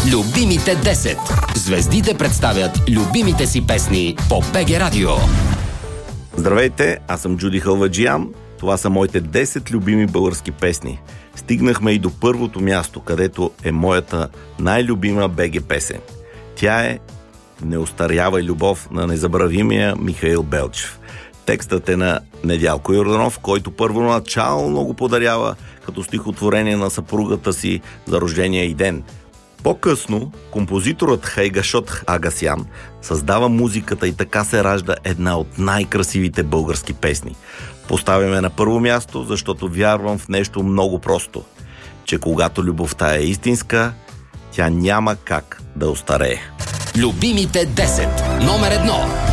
Любимите 10. Звездите представят любимите си песни по БГ Радио. Здравейте, аз съм Джуди Халваджиян. Това са моите 10 любими български песни. Стигнахме и до първото място, където е моята най-любима БГ песен. Тя е "Неостарявай любов" на незабравимия Михаил Белчев. Текстът е на Недялко Йорданов, който първоначално го подарява като стихотворение на съпругата си за рождения й ден. По-късно композиторът Хайгашот Агасян създава музиката и така се ражда една от най-красивите български песни. Поставяме на първо място, защото вярвам в нещо много просто, че когато любовта е истинска, тя няма как да остарее. Любимите 10. Номер 1.